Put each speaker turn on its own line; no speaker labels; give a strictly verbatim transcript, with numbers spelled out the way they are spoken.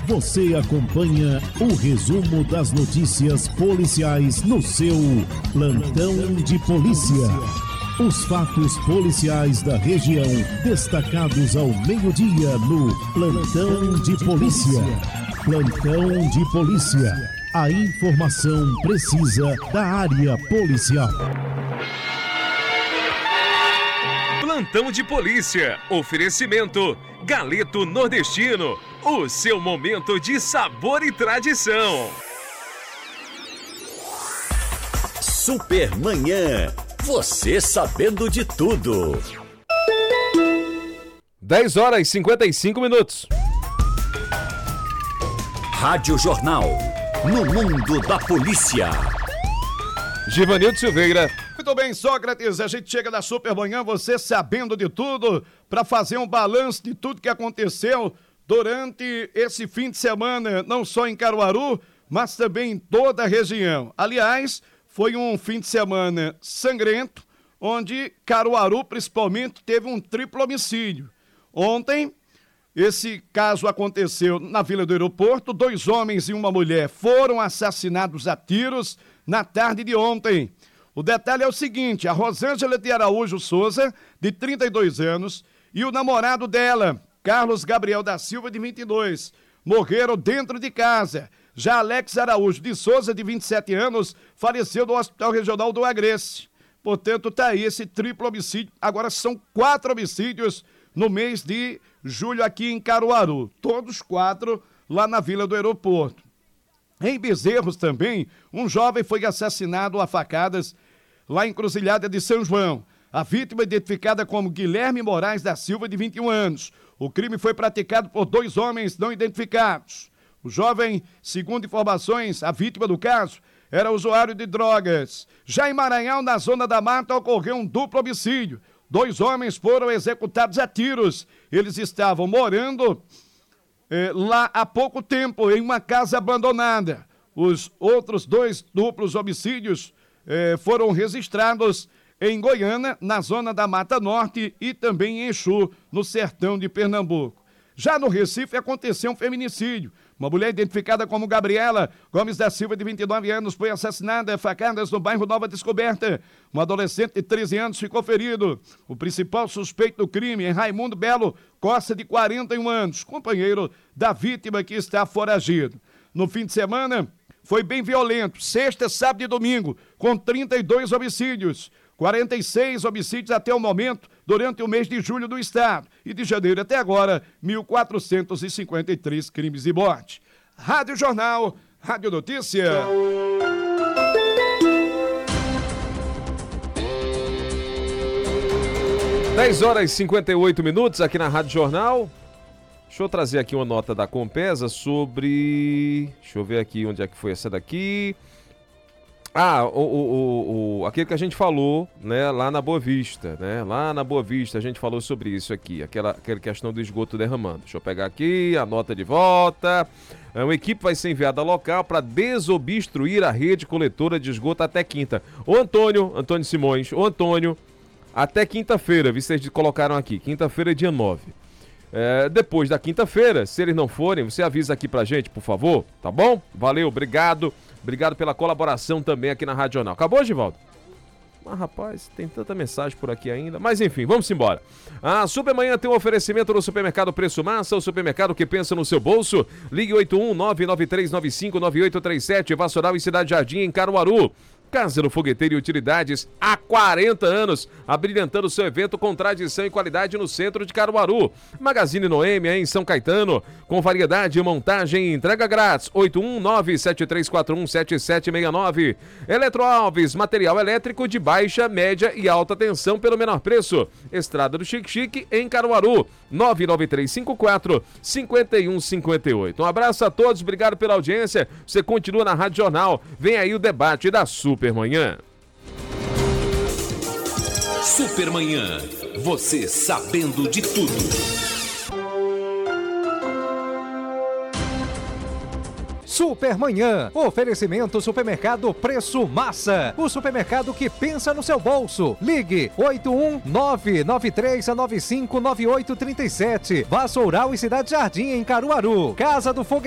Você acompanha o resumo das notícias policiais no seu Plantão de Polícia. Os fatos policiais da região, destacados ao meio-dia no Plantão de Polícia. Plantão de Polícia. A informação precisa da área policial.
Plantão de Polícia. Oferecimento Galeto Nordestino. O seu momento de sabor e tradição.
Supermanhã. Você sabendo de tudo.
dez horas e cinquenta e cinco minutos.
Rádio Jornal. No mundo da polícia.
Givanildo Silveira.
Muito bem, Sócrates, a gente chega da Supermanhã, você sabendo de tudo, para fazer um balanço de tudo que aconteceu durante esse fim de semana, não só em Caruaru, mas também em toda a região. Aliás, foi um fim de semana sangrento, onde Caruaru, principalmente, teve um triplo homicídio. Ontem, esse caso aconteceu na Vila do Aeroporto, dois homens e uma mulher foram assassinados a tiros na tarde de ontem. O detalhe é o seguinte, a Rosângela de Araújo Souza, de trinta e dois anos, e o namorado dela, Carlos Gabriel da Silva, de vinte e dois, morreram dentro de casa. Já Alex Araújo de Souza, de vinte e sete anos, faleceu no Hospital Regional do Agreste. Portanto, tá aí esse triplo homicídio. Agora são quatro homicídios no mês de julho aqui em Caruaru. Todos quatro lá na Vila do Aeroporto. Em Bezerros também, um jovem foi assassinado a facadas lá em Encruzilhada de São João. A vítima, identificada como Guilherme Moraes da Silva, de vinte e um anos. O crime foi praticado por dois homens não identificados. O jovem, segundo informações, a vítima do caso, era usuário de drogas. Já em Maranhão, na Zona da Mata, ocorreu um duplo homicídio. Dois homens foram executados a tiros. Eles estavam morando eh, lá há pouco tempo, em uma casa abandonada. Os outros dois duplos homicídios eh, foram registrados em Goiânia, na Zona da Mata Norte, e também em Exu, no sertão de Pernambuco. Já no Recife aconteceu um feminicídio. Uma mulher identificada como Gabriela Gomes da Silva, de vinte e nove anos, foi assassinada a facadas no bairro Nova Descoberta. Um adolescente de treze anos ficou ferido. O principal suspeito do crime é Raimundo Belo Costa, de quarenta e um anos, companheiro da vítima que está foragido. No fim de semana, foi bem violento. Sexta, sábado e domingo, com trinta e dois homicídios. quarenta e seis homicídios até o momento, durante o mês de julho do estado. E de janeiro até agora, mil quatrocentos e cinquenta e três crimes de morte. Rádio Jornal, Rádio Notícia.
dez horas e cinquenta e oito minutos aqui na Rádio Jornal. Deixa eu trazer aqui uma nota da Compesa sobre... Deixa eu ver aqui onde é que foi essa daqui... Ah, o, o, o, o, aquilo que a gente falou, né, lá na Boa Vista, né, lá na Boa Vista a gente falou sobre isso aqui, aquela, aquela questão do esgoto derramando. Deixa eu pegar aqui a nota de volta. Uma equipe vai ser enviada ao local para desobstruir a rede coletora de esgoto até quinta. Ô Antônio, Antônio Simões, ô Antônio, até quinta-feira, vocês colocaram aqui, quinta-feira, dia nove. É, depois da quinta-feira, se eles não forem, você avisa aqui pra gente, por favor, tá bom? Valeu, obrigado. Obrigado pela colaboração também aqui na Rádio Jornal. Acabou, Givaldo? Mas, rapaz, tem tanta mensagem por aqui ainda. Mas, enfim, vamos embora. A Supermanhã tem um oferecimento no Supermercado Preço Massa, o supermercado que pensa no seu bolso. Ligue oito um nove nove três nove cinco nove oito três sete, Vassoural e Cidade Jardim, em Caruaru. Casa do Fogueteiro e Utilidades, há quarenta anos, abrilhantando seu evento com tradição e qualidade no centro de Caruaru. Magazine Noêmia, em São Caetano, com variedade, montagem e entrega grátis. oito um nove sete três quatro um sete sete seis nove. Eletro Alves, material elétrico de baixa, média e alta tensão pelo menor preço. Estrada do Chique Chique, em Caruaru. nove nove três cinco quatro cinco um cinco oito. Um abraço a todos, obrigado pela audiência. Você continua na Rádio Jornal. Vem aí o debate da Supermanhã.
Supermanhã, você sabendo de tudo.
Supermanhã, oferecimento Supermercado Preço Massa, o supermercado que pensa no seu bolso. Ligue oito um nove nove três nove cinco nove oito três sete. Vassoural e Cidade Jardim, em Caruaru. Casa do Fogueteiro